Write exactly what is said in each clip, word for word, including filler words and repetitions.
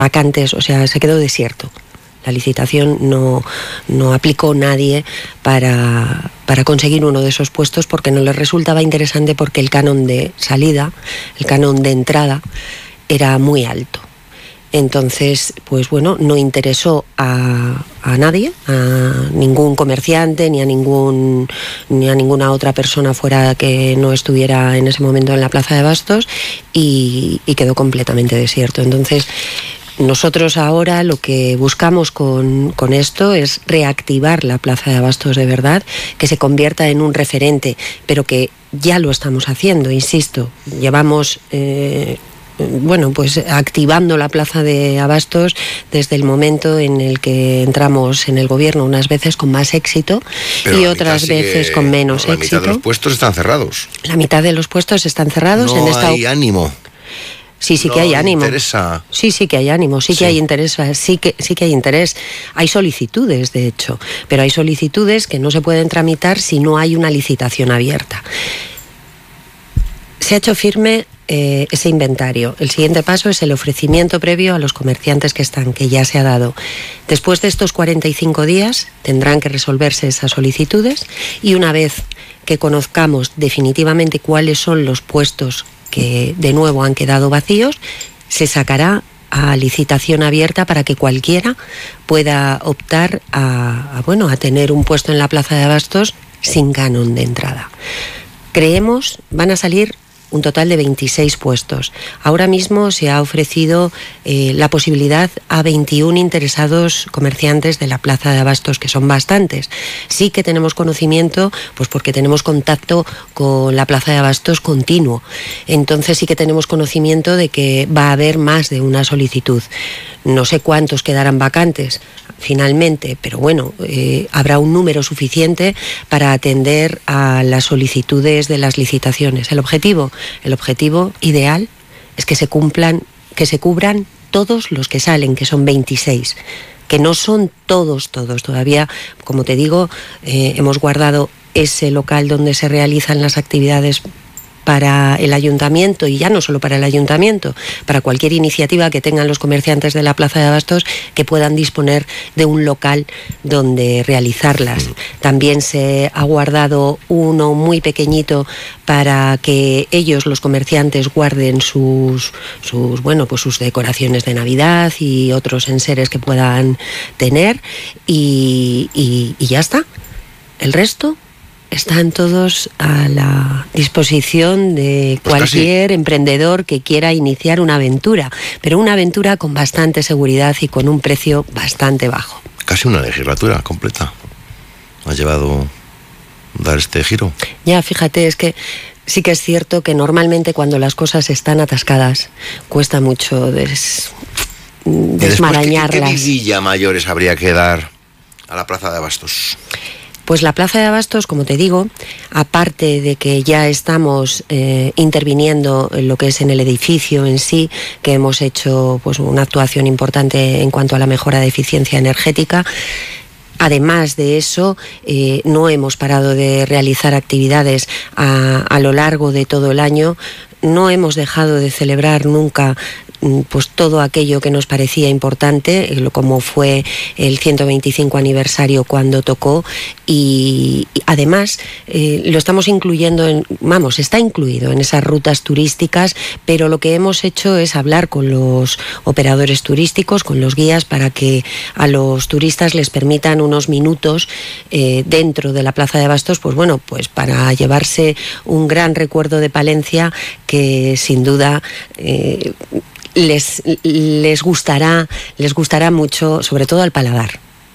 vacantes, o sea, se quedó desierto. La licitación no, no aplicó nadie para, para conseguir uno de esos puestos porque no les resultaba interesante, porque el canon de salida, el canon de entrada, era muy alto. Entonces, pues bueno, no interesó a, a nadie, a ningún comerciante, ni a ningún ni a ninguna otra persona fuera que no estuviera en ese momento en la Plaza de Abastos, y, y quedó completamente desierto. Entonces, nosotros ahora lo que buscamos con, con esto es reactivar la Plaza de Abastos de verdad, que se convierta en un referente, pero que ya lo estamos haciendo, insisto. Llevamos, eh, bueno, pues activando la Plaza de Abastos desde el momento en el que entramos en el gobierno, unas veces con más éxito, pero y otras veces con menos la éxito. La mitad de los puestos están cerrados. La mitad de los puestos están cerrados. No en esta hay ánimo. Sí, sí no que hay ánimo. Interesa. Sí, sí que hay ánimo, sí, sí que hay interés, sí que, sí que hay interés. Hay solicitudes, de hecho, pero hay solicitudes que no se pueden tramitar si no hay una licitación abierta. Se ha hecho firme eh, ese inventario. El siguiente paso es el ofrecimiento previo a los comerciantes que están, que ya se ha dado. Después de estos cuarenta y cinco días tendrán que resolverse esas solicitudes, y una vez que conozcamos definitivamente cuáles son los puestos que de nuevo han quedado vacíos, se sacará a licitación abierta para que cualquiera pueda optar a, a, bueno, a tener un puesto en la Plaza de Abastos sin canon de entrada. Creemos van a salir un total de veintiséis puestos. Ahora mismo se ha ofrecido eh, la posibilidad a veintiún interesados comerciantes de la Plaza de Abastos, que son bastantes. Sí que tenemos conocimiento, pues porque tenemos contacto con la Plaza de Abastos continuo. Entonces sí que tenemos conocimiento de que va a haber más de una solicitud. No sé cuántos quedarán vacantes finalmente, pero bueno, eh, habrá un número suficiente para atender a las solicitudes de las licitaciones. El objetivo, el objetivo ideal es que se cumplan, que se cubran todos los que salen, que son veintiséis, que no son todos, todos. Todavía, como te digo, eh, hemos guardado ese local donde se realizan las actividades para el ayuntamiento, y ya no solo para el ayuntamiento, para cualquier iniciativa que tengan los comerciantes de la Plaza de Abastos, que puedan disponer de un local donde realizarlas. También se ha guardado uno muy pequeñito para que ellos, los comerciantes, guarden sus, sus, bueno, pues sus decoraciones de Navidad y otros enseres que puedan tener, y, y, y ya está. El resto están todos a la disposición de pues cualquier casi emprendedor que quiera iniciar una aventura, pero una aventura con bastante seguridad y con un precio bastante bajo. Casi una legislatura completa ha llevado dar este giro. Ya, fíjate, es que sí que es cierto que normalmente cuando las cosas están atascadas cuesta mucho des, desmarañarlas. ¿Qué, qué vidilla mayores habría que dar a la Plaza de Abastos? Pues la Plaza de Abastos, como te digo, aparte de que ya estamos eh, interviniendo en lo que es en el edificio en sí, que hemos hecho pues una actuación importante en cuanto a la mejora de eficiencia energética, además de eso, eh, no hemos parado de realizar actividades a, a lo largo de todo el año. No hemos dejado de celebrar nunca pues todo aquello que nos parecía importante, como fue el ciento veinticinco aniversario cuando tocó, y, y además eh, lo estamos incluyendo en, vamos, está incluido en esas rutas turísticas, pero lo que hemos hecho es hablar con los operadores turísticos, con los guías, para que a los turistas les permitan unos minutos eh, dentro de la Plaza de Abastos, pues bueno, pues para llevarse un gran recuerdo de Palencia que sin duda eh, les, les gustará, les gustará mucho, sobre todo al paladar.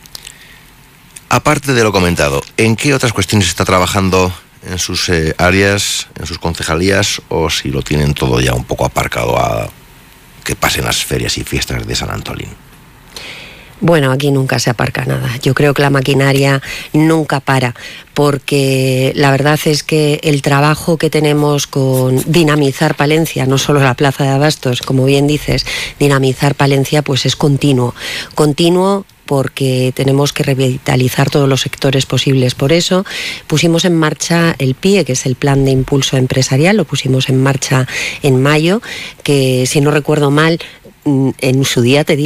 Aparte de lo comentado, ¿en qué otras cuestiones se está trabajando en sus eh, áreas, en sus concejalías, o si lo tienen todo ya un poco aparcado a que pasen las ferias y fiestas de San Antolín? Bueno, aquí nunca se aparca nada. Yo creo que la maquinaria nunca para, porque la verdad es que el trabajo que tenemos con dinamizar Palencia, no solo la Plaza de Abastos, como bien dices, dinamizar Palencia, pues es continuo. Continuo porque tenemos que revitalizar todos los sectores posibles. Por eso pusimos en marcha el P I E, que es el Plan de Impulso Empresarial, lo pusimos en marcha en mayo, que si no recuerdo mal, en su día te